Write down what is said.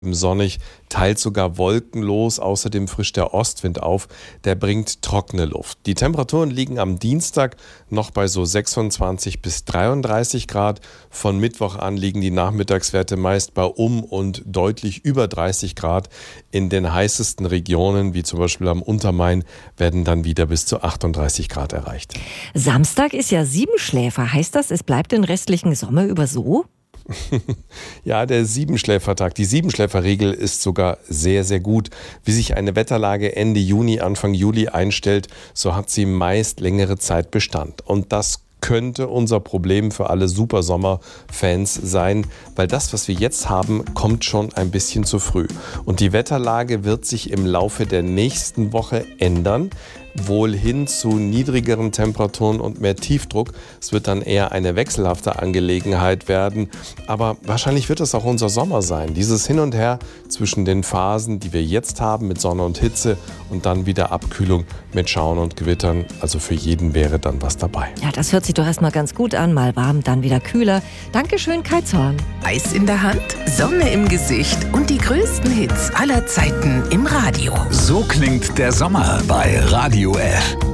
sonnig, teils sogar wolkenlos. Außerdem frischt der Ostwind auf, der bringt trockene Luft. Die Temperaturen liegen am Dienstag noch bei so 26 bis 33 Grad. Von Mittwoch an liegen die Nachmittagswerte meist bei und deutlich über 30 Grad. In den heißesten Regionen, wie zum Beispiel am Untermain, werden dann wieder bis zu 38 Grad erreicht. Samstag ist ja Siebenschläfer. Heißt das, es bleibt den restlichen Sommer über so? Ja, der Siebenschläfertag, die Siebenschläferregel ist sogar sehr, sehr gut. Wie sich eine Wetterlage Ende Juni, Anfang Juli einstellt, so hat sie meist längere Zeit Bestand. Und das könnte unser Problem für alle Supersommer-Fans sein, weil das, was wir jetzt haben, kommt schon ein bisschen zu früh. Und die Wetterlage wird sich im Laufe der nächsten Woche ändern. Wohl hin zu niedrigeren Temperaturen und mehr Tiefdruck. Es wird dann eher eine wechselhafte Angelegenheit werden. Aber wahrscheinlich wird es auch unser Sommer sein. Dieses Hin und Her zwischen den Phasen, die wir jetzt haben mit Sonne und Hitze und dann wieder Abkühlung mit Schauern und Gewittern. Also für jeden wäre dann was dabei. Ja, das hört sich doch erstmal ganz gut an. Mal warm, dann wieder kühler. Dankeschön, Kai Zorn. Eis in der Hand, Sonne im Gesicht und die größten Hits aller Zeiten im Radio. So klingt der Sommer bei Radio F.